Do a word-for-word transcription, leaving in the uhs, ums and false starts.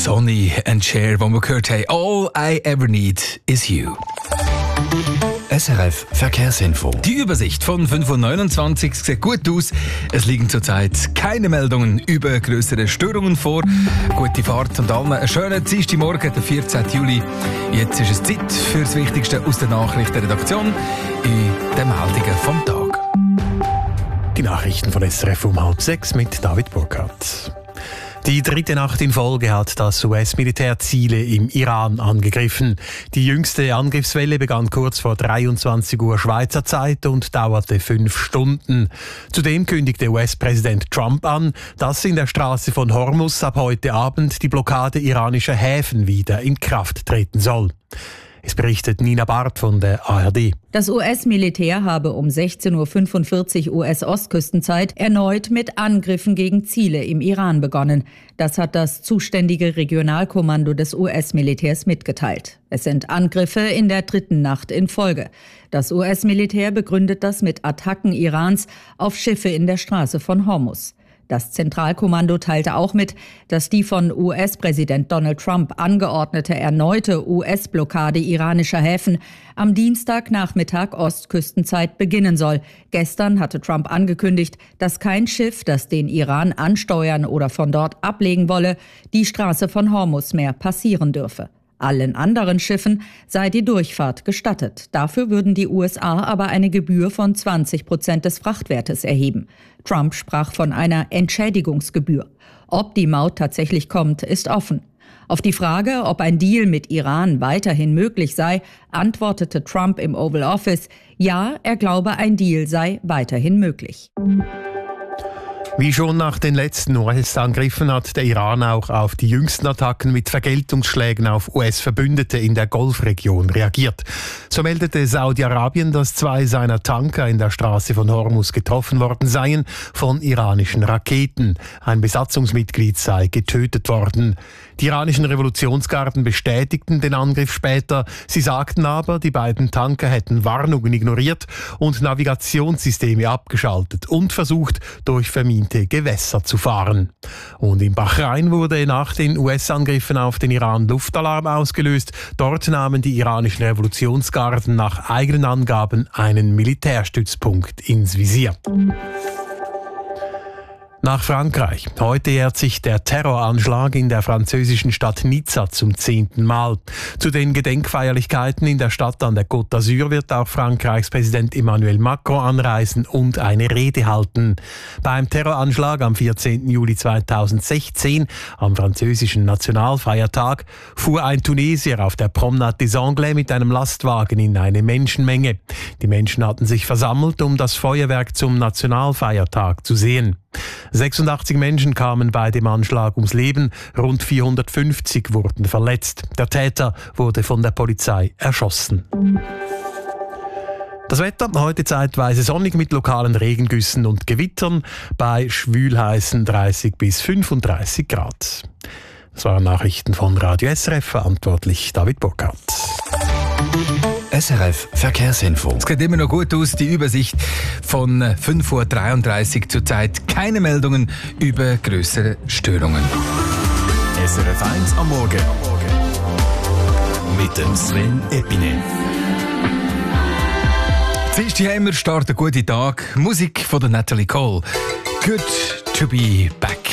Sonny and Cher, wo wir gehört haben, All I Ever Need Is You. S R F Verkehrsinfo. Die Übersicht von fünf Uhr neunundzwanzig sieht gut aus. Es liegen zurzeit keine Meldungen über größere Störungen vor. Gute Fahrt und allen einen schönen Dienstagmorgen, der vierzehnten Juli. Jetzt ist es Zeit für das Wichtigste aus der Nachrichtenredaktion in den Meldungen vom Tag. Die Nachrichten von S R F um halb sechs mit David Burkhardt. Die dritte Nacht in Folge hat das U S-Militär Ziele im Iran angegriffen. Die jüngste Angriffswelle begann kurz vor dreiundzwanzig Uhr Schweizer Zeit und dauerte fünf Stunden. Zudem kündigte U S-Präsident Trump an, dass in der Straße von Hormuz ab heute Abend die Blockade iranischer Häfen wieder in Kraft treten soll. Es berichtet Nina Barth von der A R D. Das U S-Militär habe um sechzehn Uhr fünfundvierzig U S-Ostküstenzeit erneut mit Angriffen gegen Ziele im Iran begonnen. Das hat das zuständige Regionalkommando des U S-Militärs mitgeteilt. Es sind Angriffe in der dritten Nacht in Folge. Das U S-Militär begründet das mit Attacken Irans auf Schiffe in der Straße von Hormuz. Das Zentralkommando teilte auch mit, dass die von U S-Präsident Donald Trump angeordnete erneute U S-Blockade iranischer Häfen am Dienstagnachmittag Ostküstenzeit beginnen soll. Gestern hatte Trump angekündigt, dass kein Schiff, das den Iran ansteuern oder von dort ablegen wolle, die Straße von Hormuz mehr passieren dürfe. Allen anderen Schiffen sei die Durchfahrt gestattet. Dafür würden die U S A aber eine Gebühr von zwanzig Prozent des Frachtwertes erheben. Trump sprach von einer Entschädigungsgebühr. Ob die Maut tatsächlich kommt, ist offen. Auf die Frage, ob ein Deal mit Iran weiterhin möglich sei, antwortete Trump im Oval Office, ja, er glaube, ein Deal sei weiterhin möglich. Wie schon nach den letzten U S-Angriffen hat der Iran auch auf die jüngsten Attacken mit Vergeltungsschlägen auf U S-Verbündete in der Golfregion reagiert. So meldete Saudi-Arabien, dass zwei seiner Tanker in der Straße von Hormuz getroffen worden seien von iranischen Raketen. Ein Besatzungsmitglied sei getötet worden. Die iranischen Revolutionsgarden bestätigten den Angriff später. Sie sagten aber, die beiden Tanker hätten Warnungen ignoriert und Navigationssysteme abgeschaltet und versucht, durch verminte Gewässer zu fahren. Und in Bahrain wurde nach den U S-Angriffen auf den Iran Luftalarm ausgelöst. Dort nahmen die iranischen Revolutionsgarden nach eigenen Angaben einen Militärstützpunkt ins Visier. Nach Frankreich. Heute jährt sich der Terroranschlag in der französischen Stadt Nizza zum zehnten Mal. Zu den Gedenkfeierlichkeiten in der Stadt an der Côte d'Azur wird auch Frankreichs Präsident Emmanuel Macron anreisen und eine Rede halten. Beim Terroranschlag am vierzehnten Juli zweitausendsechzehn, am französischen Nationalfeiertag, fuhr ein Tunesier auf der Promenade des Anglais mit einem Lastwagen in eine Menschenmenge. Die Menschen hatten sich versammelt, um das Feuerwerk zum Nationalfeiertag zu sehen. sechsundachtzig Menschen kamen bei dem Anschlag ums Leben, rund vierhundertfünfzig wurden verletzt. Der Täter wurde von der Polizei erschossen. Das Wetter heute zeitweise sonnig mit lokalen Regengüssen und Gewittern bei schwülheißen dreißig bis fünfunddreißig Grad. Das waren Nachrichten von Radio S R F, verantwortlich David Burkhardt. S R F Verkehrsinfo. Es geht immer noch gut aus, die Übersicht von fünf Uhr dreiunddreißig zurzeit. Keine Meldungen über größere Störungen. S R F eins am Morgen. Mit dem Sven Epine. Dienstag haben wir starten guten Tag. Musik von der Natalie Cole. Good to be back.